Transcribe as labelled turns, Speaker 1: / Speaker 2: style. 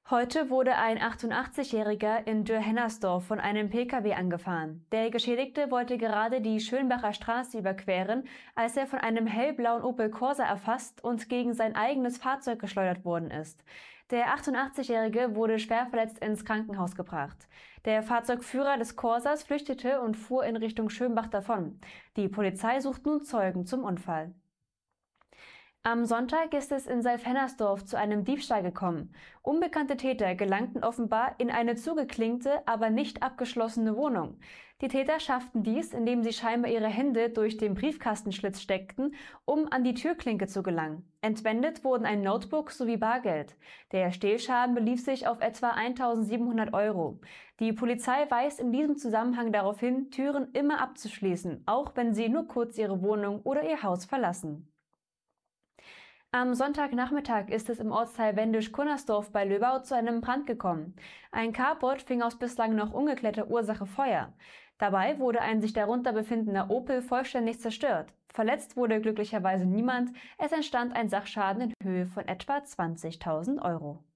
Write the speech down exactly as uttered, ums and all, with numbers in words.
Speaker 1: Heute wurde ein achtundachtzig-Jähriger in Dürr-Hennersdorf von einem Pkw angefahren. Der Geschädigte wollte gerade die Schönbacher Straße überqueren, als er von einem hellblauen Opel Corsa erfasst und gegen sein eigenes Fahrzeug geschleudert worden ist. Der achtundachtzig-Jährige wurde schwer verletzt ins Krankenhaus gebracht. Der Fahrzeugführer des Corsas flüchtete und fuhr in Richtung Schönbach davon. Die Polizei sucht nun Zeugen zum Unfall. Am Sonntag ist es in Seilf-Hennersdorf zu einem Diebstahl gekommen. Unbekannte Täter gelangten offenbar in eine zugeklinkte, aber nicht abgeschlossene Wohnung. Die Täter schafften dies, indem sie scheinbar ihre Hände durch den Briefkastenschlitz steckten, um an die Türklinke zu gelangen. Entwendet wurden ein Notebook sowie Bargeld. Der Stehlschaden belief sich auf etwa eintausendsiebenhundert Euro. Die Polizei weist in diesem Zusammenhang darauf hin, Türen immer abzuschließen, auch wenn sie nur kurz ihre Wohnung oder ihr Haus verlassen. Am Sonntagnachmittag ist es im Ortsteil Wendisch-Cunnersdorf bei Löbau zu einem Brand gekommen. Ein Carport fing aus bislang noch ungeklärter Ursache Feuer. Dabei wurde ein sich darunter befindender Opel vollständig zerstört. Verletzt wurde glücklicherweise niemand. Es entstand ein Sachschaden in Höhe von etwa zwanzigtausend Euro.